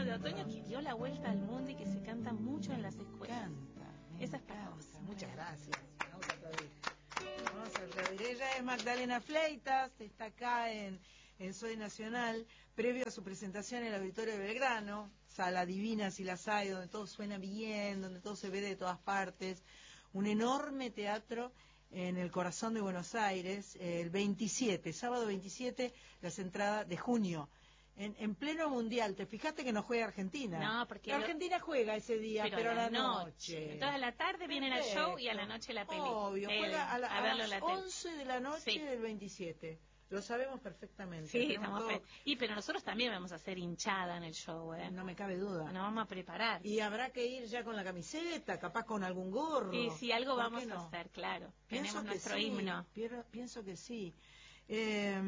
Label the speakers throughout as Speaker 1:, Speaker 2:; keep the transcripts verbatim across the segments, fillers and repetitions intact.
Speaker 1: de otoño que dio la vuelta al mundo y que se canta mucho en las escuelas.
Speaker 2: Canta,
Speaker 1: Esa es para vos.
Speaker 2: Muchas gracias. Vamos a aplaudir. Vamos a aplaudir. Ella es Magdalena Fleitas, está acá en, en Soy Nacional, previo a su presentación en el Auditorio de Belgrano, sala divina si las hay, donde todo suena bien, donde todo se ve de todas partes. Un enorme teatro en el corazón de Buenos Aires, el veintisiete, sábado veintisiete, las entradas de junio. En, en pleno mundial, ¿te fijaste que no juega Argentina?
Speaker 1: No, porque
Speaker 2: la
Speaker 1: lo...
Speaker 2: Argentina juega ese día, pero, pero a la noche. noche.
Speaker 1: Entonces a la tarde vienen al show y a la noche la película.
Speaker 2: Obvio,
Speaker 1: tele,
Speaker 2: juega a, la,
Speaker 1: a,
Speaker 2: a
Speaker 1: verlo
Speaker 2: las
Speaker 1: la
Speaker 2: once de la noche
Speaker 1: sí.
Speaker 2: del veintisiete. Lo sabemos perfectamente.
Speaker 1: Sí, estamos
Speaker 2: todo...
Speaker 1: fe... Y pero nosotros también vamos a hacer hinchada en el show, ¿eh?
Speaker 2: No me cabe duda.
Speaker 1: Nos vamos a preparar.
Speaker 2: Y habrá que ir ya con la camiseta, capaz con algún gorro.
Speaker 1: Sí, sí, algo vamos
Speaker 2: no?
Speaker 1: a hacer, claro.
Speaker 2: Pienso
Speaker 1: Tenemos nuestro
Speaker 2: sí,
Speaker 1: himno.
Speaker 2: Pienso, pienso que sí. Eh,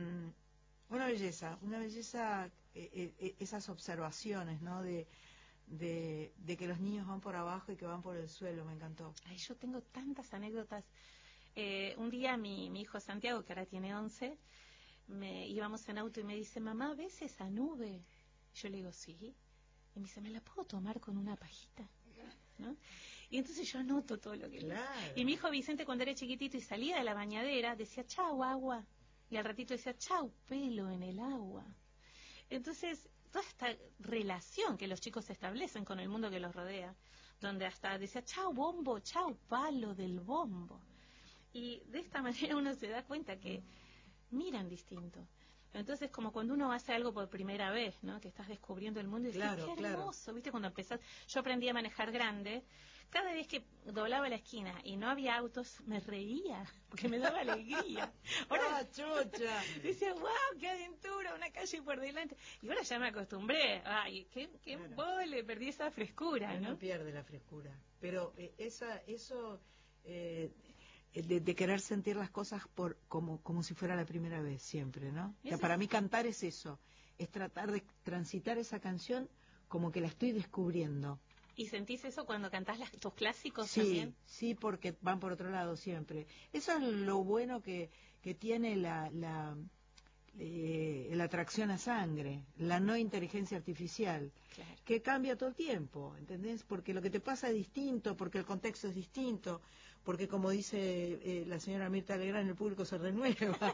Speaker 2: una belleza, una belleza, eh, eh, esas observaciones, ¿no? De, de, de que los niños van por abajo y que van por el suelo, me encantó.
Speaker 1: Ay, yo tengo tantas anécdotas. Eh, un día mi, mi hijo Santiago, que ahora tiene once, me íbamos en auto y me dice, mamá, ¿ves esa nube? Yo le digo, sí. Y me dice, ¿me la puedo tomar con una pajita? ¿No? Y entonces yo anoto todo lo que...
Speaker 2: Claro.
Speaker 1: Y mi hijo Vicente, cuando era chiquitito y salía de la bañadera, decía, chau, agua. Y al ratito decía, chau, pelo en el agua. Entonces, toda esta relación que los chicos establecen con el mundo que los rodea, donde hasta decía, chau, bombo, chau, palo del bombo. Y de esta manera uno se da cuenta que miran distinto. Entonces, como cuando uno hace algo por primera vez, ¿no? Que estás descubriendo el mundo y dices,
Speaker 2: claro,
Speaker 1: qué hermoso,
Speaker 2: claro.
Speaker 1: ¿viste? Cuando empezás, yo aprendí a manejar grande, cada vez que doblaba la esquina y no había autos, me reía, porque me daba alegría.
Speaker 2: Ahora, chucha.
Speaker 1: Decía, wow, qué aventura, una calle por delante. Y ahora ya me acostumbré, ay, qué, qué
Speaker 2: claro.
Speaker 1: vole, perdí esa frescura, ¿no?
Speaker 2: No pierde la frescura, pero eh, esa, eso... Eh, De, de querer sentir las cosas por como como si fuera la primera vez siempre, ¿no? O sea, para mí cantar es eso, es tratar de transitar esa canción como que la estoy descubriendo.
Speaker 1: ¿Y sentís eso cuando cantás las, tus clásicos
Speaker 2: sí,
Speaker 1: también?
Speaker 2: Sí, porque van por otro lado siempre. Eso es lo bueno que, que tiene la, la, eh, la atracción a sangre, la no inteligencia artificial,
Speaker 1: claro.
Speaker 2: Que cambia todo el tiempo, ¿entendés? Porque lo que te pasa es distinto, porque el contexto es distinto, porque como dice eh, la señora Mirta Legrand, el público se renueva,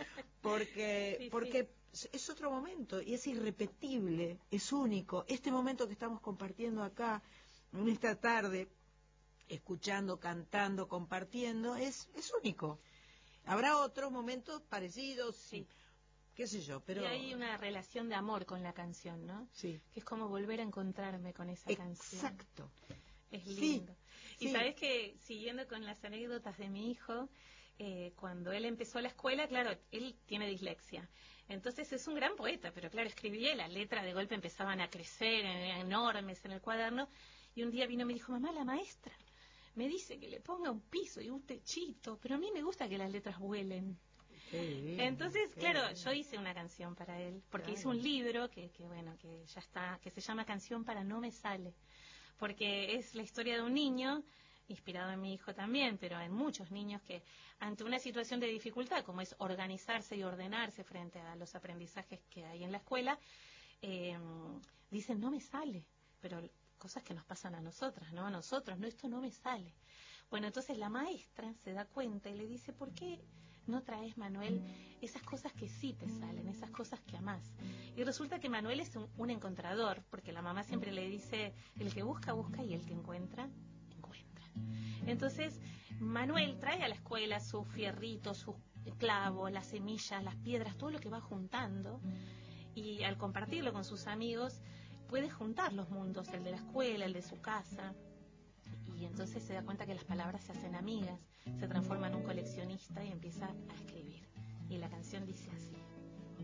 Speaker 2: porque,
Speaker 1: sí,
Speaker 2: porque
Speaker 1: sí.
Speaker 2: es otro momento y es irrepetible, es único. Este momento que estamos compartiendo acá, en esta tarde, escuchando, cantando, compartiendo, es, es único. Habrá otros momentos parecidos, sí. Qué sé yo, pero...
Speaker 1: Y hay una relación de amor con la canción, ¿no?
Speaker 2: Sí.
Speaker 1: Que es como volver a encontrarme con esa
Speaker 2: Exacto.
Speaker 1: canción. Exacto. Es lindo.
Speaker 2: Sí,
Speaker 1: y
Speaker 2: sí.
Speaker 1: sabes que, siguiendo con las anécdotas de mi hijo, eh, cuando él empezó la escuela, claro, él tiene dislexia. Entonces es un gran poeta, pero claro, escribía y las letras de golpe empezaban a crecer, eran enormes en el cuaderno. Y un día vino y me dijo, mamá, la maestra me dice que le ponga un piso y un techito, pero a mí me gusta que las letras vuelen.
Speaker 2: Qué bien,
Speaker 1: Entonces,
Speaker 2: qué
Speaker 1: claro,
Speaker 2: bien.
Speaker 1: yo hice una canción para él, porque
Speaker 2: claro.
Speaker 1: hice un libro que, que, bueno, que ya está, que se llama Canción para No Me Sale, porque es la historia de un niño, inspirado en mi hijo también, pero en muchos niños que ante una situación de dificultad, como es organizarse y ordenarse frente a los aprendizajes que hay en la escuela, eh, dicen, no me sale, pero cosas que nos pasan a nosotras, ¿no? A nosotros, no, esto no me sale. Bueno, entonces la maestra se da cuenta y le dice, ¿por qué no traes, Manuel, esas cosas que sí te salen, esas cosas que amás? Y resulta que Manuel es un, un encontrador, porque la mamá siempre le dice, el que busca, busca, y el que encuentra, encuentra. Entonces, Manuel trae a la escuela sus fierritos, sus clavos, las semillas, las piedras, todo lo que va juntando, y al compartirlo con sus amigos, puede juntar los mundos, el de la escuela, el de su casa. Y entonces se da cuenta que las palabras se hacen amigas, se transforma en un coleccionista y empieza a escribir. Y la canción dice así.